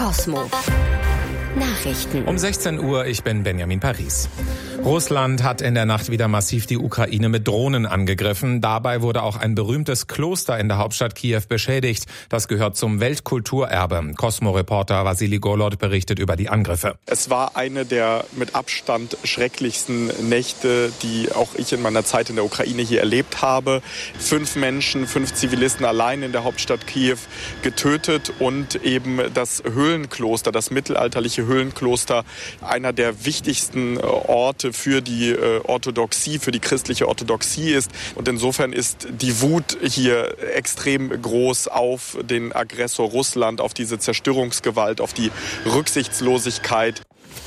Kosmo. Nachrichten. Um 16 Uhr, ich bin Benjamin Paris. Russland hat in der Nacht wieder massiv die Ukraine mit Drohnen angegriffen. Dabei wurde auch ein berühmtes Kloster in der Hauptstadt Kiew beschädigt. Das gehört zum Weltkulturerbe. Kosmo-Reporter Wassili Golod berichtet über die Angriffe. Es war eine der mit Abstand schrecklichsten Nächte, die auch ich in meiner Zeit in der Ukraine hier erlebt habe. 5 Menschen, 5 Zivilisten allein in der Hauptstadt Kiew getötet und eben das Höhlenkloster, das mittelalterliche Höhlenkloster, einer der wichtigsten Orte für die Orthodoxie, für die christliche Orthodoxie ist. Und insofern ist die Wut hier extrem groß auf den Aggressor Russland, auf diese Zerstörungsgewalt, auf die Rücksichtslosigkeit.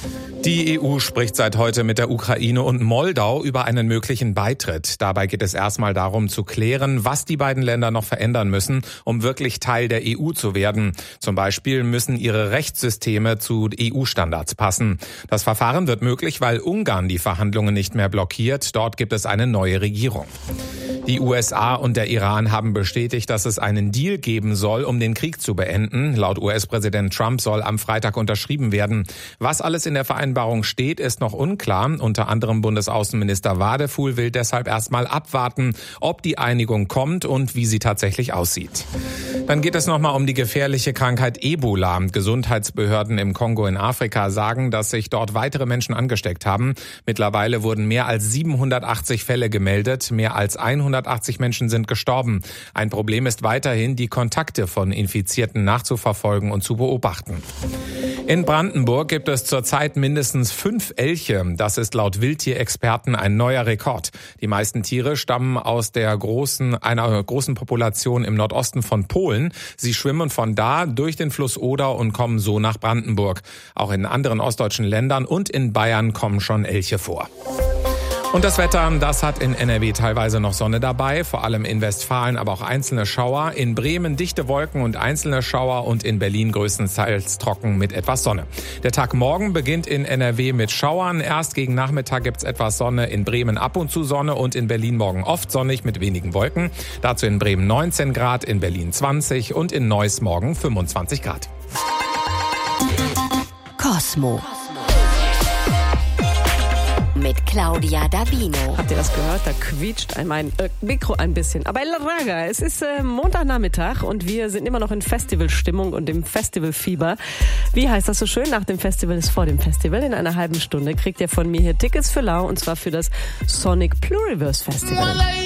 Die EU spricht seit heute mit der Ukraine und Moldau über einen möglichen Beitritt. Dabei geht es erstmal darum zu klären, was die beiden Länder noch verändern müssen, um wirklich Teil der EU zu werden. Zum Beispiel müssen ihre Rechtssysteme zu EU-Standards passen. Das Verfahren wird möglich, weil Ungarn die Verhandlungen nicht mehr blockiert. Dort gibt es eine neue Regierung. Die USA und der Iran haben bestätigt, dass es einen Deal geben soll, um den Krieg zu beenden. Laut US-Präsident Trump soll am Freitag unterschrieben werden. Was alles in der Vereinbarung steht, ist noch unklar. Unter anderem Bundesaußenminister Wadefuhl will deshalb erstmal abwarten, ob die Einigung kommt und wie sie tatsächlich aussieht. Dann geht es nochmal um die gefährliche Krankheit Ebola. Gesundheitsbehörden im Kongo in Afrika sagen, dass sich dort weitere Menschen angesteckt haben. Mittlerweile wurden mehr als 780 Fälle gemeldet. Mehr als 180 Menschen sind gestorben. Ein Problem ist weiterhin, die Kontakte von Infizierten nachzuverfolgen und zu beobachten. In Brandenburg gibt es zurzeit mindestens 5 Elche. Das ist laut Wildtierexperten ein neuer Rekord. Die meisten Tiere stammen aus einer großen Population im Nordosten von Polen. Sie schwimmen von da durch den Fluss Oder und kommen so nach Brandenburg. Auch in anderen ostdeutschen Ländern und in Bayern kommen schon Elche vor. Und das Wetter, das hat in NRW teilweise noch Sonne dabei, vor allem in Westfalen, aber auch einzelne Schauer. In Bremen dichte Wolken und einzelne Schauer und in Berlin größtenteils trocken mit etwas Sonne. Der Tag morgen beginnt in NRW mit Schauern. Erst gegen Nachmittag gibt's etwas Sonne, in Bremen ab und zu Sonne und in Berlin morgen oft sonnig mit wenigen Wolken. Dazu in Bremen 19 Grad, in Berlin 20 und in Neuss morgen 25 Grad. Kosmo. Mit Claudia Davino. Habt ihr das gehört? Da quietscht mein Mikro ein bisschen. Aber El Raga, es ist Montagnachmittag und wir sind immer noch in Festivalstimmung und im Festivalfieber. Wie heißt das so schön? Nach dem Festival ist vor dem Festival. In einer halben Stunde kriegt ihr von mir hier Tickets für Lau und zwar für das Sonic Pluriverse Festival.